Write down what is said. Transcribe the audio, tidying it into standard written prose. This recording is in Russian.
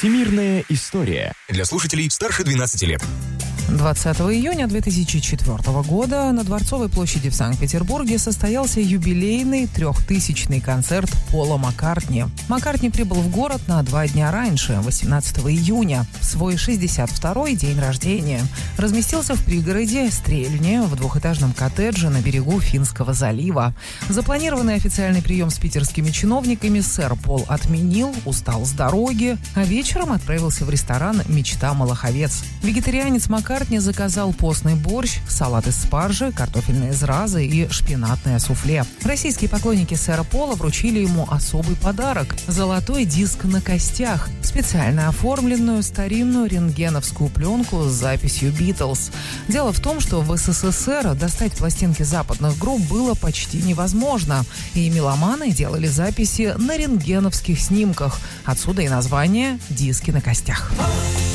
Всемирная история. Для слушателей старше 12 лет. 20 июня 2004 года на Дворцовой площади в Санкт-Петербурге состоялся юбилейный 3000-й концерт Пола Маккартни. Маккартни прибыл в город на 2 дня раньше, 18 июня, в свой 62-й день рождения. Разместился в пригороде Стрельне в двухэтажном коттедже на берегу Финского залива. Запланированный официальный прием с питерскими чиновниками сэр Пол отменил, устал с дороги, а вечером отправился в ресторан «Мечта Малаховец». Вегетарианец Маккартни заказал постный борщ, салат из спаржи, картофельные зразы и шпинатное суфле. Российские поклонники сэра Пола вручили ему особый подарок – золотой диск на костях, специально оформленную старинную рентгеновскую пленку с записью «Битлз». Дело в том, что в СССР достать пластинки западных групп было почти невозможно, и меломаны делали записи на рентгеновских снимках. Отсюда и название «Диски на костях».